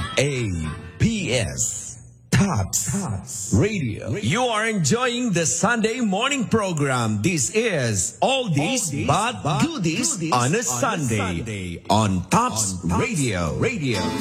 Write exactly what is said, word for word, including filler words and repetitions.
A P S Tops Radio. You are enjoying the Sunday morning program. This is All This But Goodies on a Sunday on Tops Radio. Radio.